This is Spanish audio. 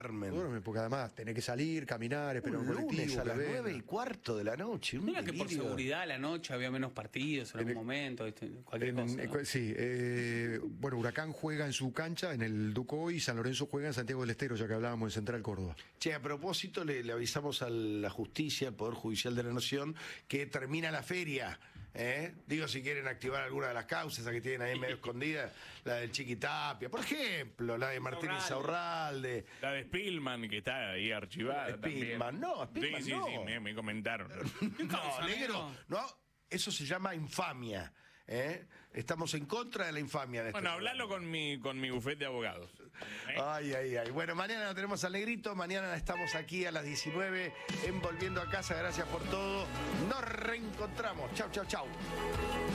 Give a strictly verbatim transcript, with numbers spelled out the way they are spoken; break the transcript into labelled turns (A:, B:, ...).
A: Duermen, porque además tenés que salir, caminar, esperar un,
B: un
A: colectivo.
B: lunes a las
A: venga.
B: nueve y cuarto de la noche. Un
C: Mira que por
B: delirio.
C: seguridad a la noche había menos partidos en,
A: En
C: algún
A: el-
C: momento, ¿viste? Cualquier
A: En-
C: cosa. ¿no?
A: en- sí, eh, bueno, Huracán juega en su cancha, en el Ducoy, y San Lorenzo juega en Santiago del Estero, ya que hablábamos en Central Córdoba.
B: Che, a propósito, le, le avisamos a la justicia, al Poder Judicial de la Nación, que termina la feria. ¿eh? Digo, si quieren activar alguna de las causas, esa que tienen ahí medio escondida, la del Chiquitapia, por ejemplo, la de Martínez Saurralde.
D: La de Spillman, que está ahí archivada.
B: Spillman,
D: también.
B: no, Spillman
D: sí, sí,
B: no.
D: sí, me, me comentaron.
B: No,
C: causa,
B: negro,
C: negro?
B: no, eso se llama infamia. ¿eh? Estamos en contra de la infamia de este
D: Bueno,
B: programa.
D: hablalo con mi, con mi bufete de abogados. ¿eh?
B: Ay, ay, ay. Bueno, mañana lo tenemos al Negrito. Mañana estamos aquí a las diecinueve en Volviendo a Casa. Gracias por todo. Nos reencontramos. Chau, chau, chau.